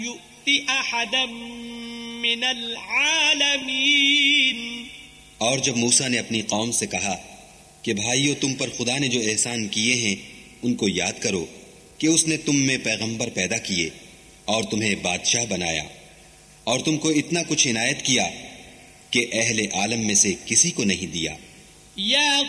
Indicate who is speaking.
Speaker 1: युति अहदम मिनल आलमीन।
Speaker 2: और जब मूसा ने अपनी कौम से कहा कि भाइयों, तुम पर खुदा ने जो एहसान किए हैं उनको याद करो कि उसने तुम में पैगंबर पैदा किए और तुम्हें बादशाह बनाया और तुमको इतना कुछ इनायत किया कि अहले आलम में से किसी को नहीं दिया।
Speaker 1: या